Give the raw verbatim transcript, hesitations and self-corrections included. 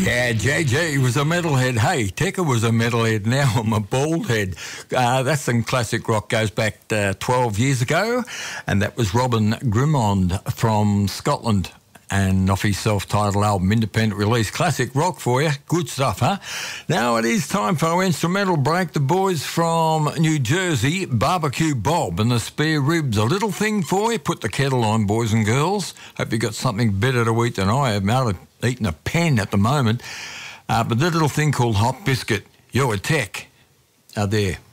Yeah, J J was a metalhead. Hey, Tekka was a metalhead. Now I'm a bald head. Uh, that's some classic rock, goes back uh, twelve years ago, and that was Robin Grimond from Scotland, and off his self-titled album, independent release. Classic rock for you. Good stuff, huh? Now it is time for our instrumental break. The boys from New Jersey, Barbecue Bob and the Spare Ribs. A little thing for you. Put the kettle on, boys and girls. Hope you got something better to eat than I have. I'm out of eating a pen at the moment. Uh, but the little thing called Hot Biscuit. You're a tech. Out there.